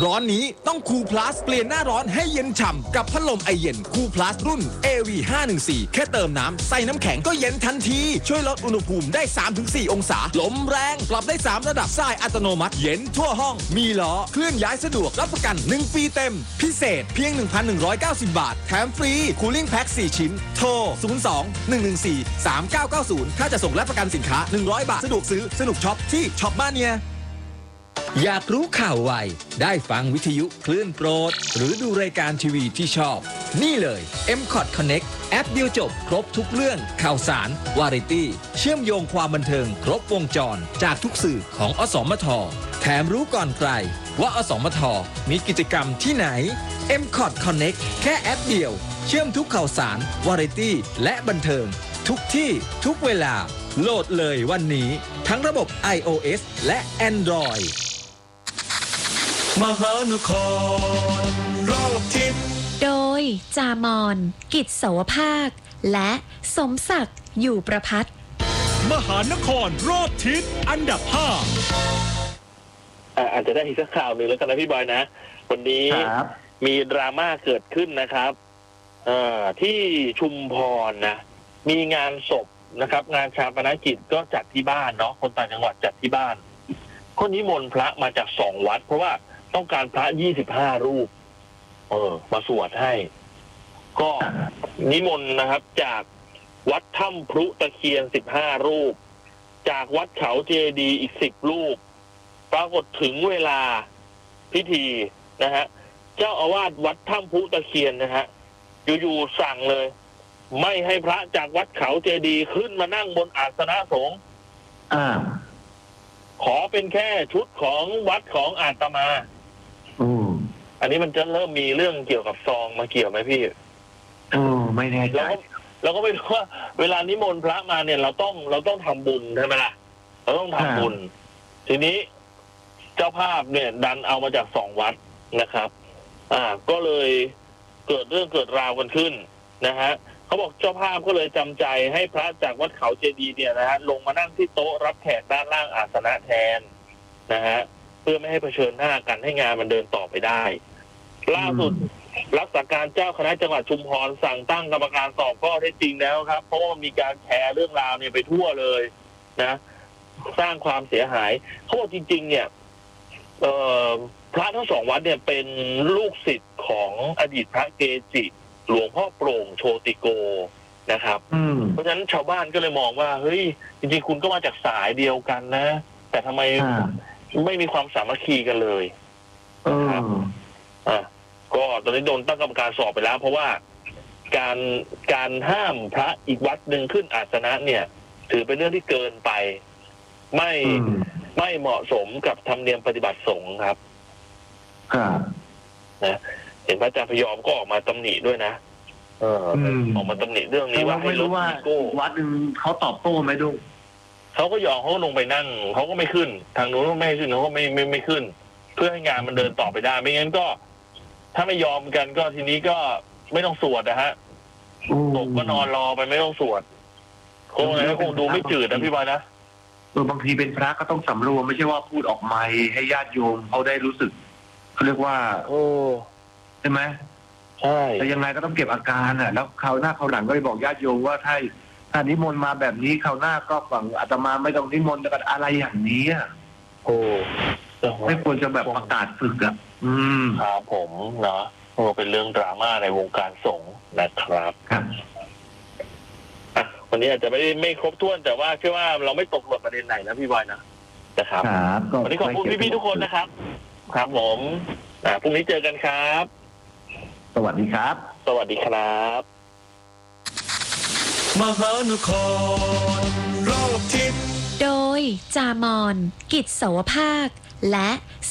ร้อนนี้ต้องคูลพลัสเปลี่ยนหน้าร้อนให้เย็นฉ่ำกับพัดลมไอเย็นคูลพลัสรุ่น AV514 แค่เติมน้ำใส่น้ำแข็งก็เย็นทันทีช่วยลดอุณหภูมิได้ 3-4 องศาลมแรงปรับได้3ระดับทรายอัตโนมัติเย็นทั่วห้องมีล้อเคลื่อนย้ายสะดวกรับประกัน1 ปีเต็มพิเศษเพียง 1,190 บาทแถมฟรีคูลิ่งแพ็ค4 ชิ้นโทร 02-114-3990 ถ้าจะส่งและประกันสินค้า100 บาทสะดวกซื้อสนุกช็อปที่ช็อปบ้านเนี่ยอยากรู้ข่าวไวได้ฟังวิทยุคลื่นโปรดหรือดูรายการทีวีที่ชอบนี่เลย MCOT Connect แอปเดียวจบครบทุกเรื่องข่าวสารวาไรตี้เชื่อมโยงความบันเทิงครบวงจรจากทุกสื่อของอสมทแถมรู้ก่อนใครว่าอสมทมีกิจกรรมที่ไหน MCOT Connect แค่แอปเดียวเชื่อมทุกข่าวสารวาไรตี้และบันเทิงทุกที่ทุกเวลาโหลดเลยวันนี้ทั้งระบบ iOS และ Androidมหานครรอบทิศโดยจามอนกิจสวภาคและสมศักดิ์อยู่ประภัตมหานครรอบทิศอันดับ5 อาจจะได้อีกสักข่าวหนึ่งแล้วกันนะพี่บอยนะวันนี้มีดราม่าเกิดขึ้นนะครับที่ชุมพรนะมีงานศพนะครับงานชาปนกิจก็จัดที่บ้านเนาะคนต่างจังหวัดจัดที่บ้านคนนิมนต์พระมาจาก2 วัดเพราะว่าต้องการพระ25 รูปมาสวดให้ก็นิมนต์นะครับจากวัดถ้ำพรุตะเคียน15 รูปจากวัดเขาเจดีย์อีก10 รูปปรากฏถึงเวลาพิธีนะฮะเจ้าอาวาสวัดถ้ำพรุตะเคียนนะฮะอยู่ๆสั่งเลยไม่ให้พระจากวัดเขาเจดีย์ขึ้นมานั่งบนอาสนะสงฆ์ขอเป็นแค่ชุดของวัดของอาตมาอันนี้มันจะเริ่มมีเรื่องเกี่ยวกับซองมาเกี่ยวไหมพี่ไม่แน่ใจแล้วก็ไม่รู้ว่าเวลานิมนต์พระมาเนี่ยเราต้องทำบุญใช่ไหมล่ะเราต้องทำบุญทีนี้เจ้าภาพเนี่ยดันเอามาจาก2 วัดนะครับก็เลยเกิดเรื่องเกิดราวกันขึ้นนะฮะเขาบอกเจ้าภาพก็เลยจำใจให้พระจากวัดเขาเจดีย์เนี่ยนะฮะลงมานั่งที่โต๊ะรับแขกด้านล่างอาสนะแทนนะฮะเพื่อไม่ให้เผชิญหน้ากันให้งานมันเดินต่อไปได้ล่าสุดรักษาการเจ้าคณะจังหวัดชุมพรสั่งตั้งกรรมการสอบข้อเท็จจริงแล้วครับเพราะว่ามีการแชร์เรื่องราวเนี่ยไปทั่วเลยนะสร้างความเสียหายเขาบอกจริงๆเนี่ยพระทั้ง2 วัดเนี่ยเป็นลูกศิษย์ของอดีตพระเกจิหลวงพ่อโปร่งโชติโกนะครับเพราะฉะนั้นชาวบ้านก็เลยมองว่าเฮ้ยจริงๆคุณก็มาจากสายเดียวกันนะแต่ทำไมไม่มีความสามัคคีกันเลยครับก็ตอนนี้โดนตั้งกรรมการสอบไปแล้วเพราะว่าการห้ามพระอีกวัดหนึ่งขึ้นอาสนะเนี่ยถือเป็นเรื่องที่เกินไปไม่เหมาะสมกับธรรมเนียมปฏิบัติสงฆ์ครับนะเห็นพระอาจารย์พยอมก็ออกมาตำหนิด้วยนะออกมาตำหนิเรื่องนี้ว่าให้ลดอีโก้วัดนึงเขาตอบโต้ไหมดุงเขาก็ยอมเขาลงไปนั่งเขาก็ไม่ขึ้นทางนู้นก็ไม่ขึ้นเขาก็ไม่ขึ้นเพื่อให้งานมันเดินต่อไปได้ไม่งั้นก็ถ้าไม่ยอมกันก็ทีนี้ก็ไม่ต้องสวดนะฮะศพก็นอนรอไปไม่ต้องสวดคงอะไรก็คงดูไม่จืดนะพี่บอยนะบางทีเป็นพระก็ต้องสำรวมไม่ใช่ว่าพูดออกไมค์ให้ญาติโยมเขาได้รู้สึกเขาเรียกว่าใช่ไหมใช่แต่ยังไงก็ต้องเก็บอาการแล้วคราวหน้าคราวหลังก็ไปบอกญาติโยมว่าถ้านิมนต์มาแบบนี้คราวหน้าก็ฝั่งอาตมาไม่ต้องนิมนต์กันอะไรอย่างนี้ไม่ควรจะแบบประกาศศึกครับผมเนาะเป็นเรื่องดราม่าในวงการสงฆ์นะครับวันนี้อาจจะไม่ครบถ้วนแต่ว่าเชื่อว่าเราไม่ตกหล่นประเด็นไหนนะพี่บอยนะครับวันนี้ขอบคุณพี่ๆทุกคนนะครับครับผมพรุ่งนี้เจอกันครับสวัสดีครับสวัสดีครับมหานครรอบทิศโดยจามอนกิจสวภาคและ